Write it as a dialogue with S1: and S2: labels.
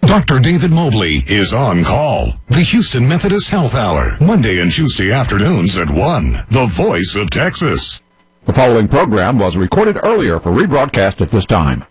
S1: Dr. David Mobley is on call. The Houston Methodist Health Hour, Monday and Tuesday afternoons at 1. The Voice of Texas.
S2: The following program was recorded earlier for rebroadcast at this time.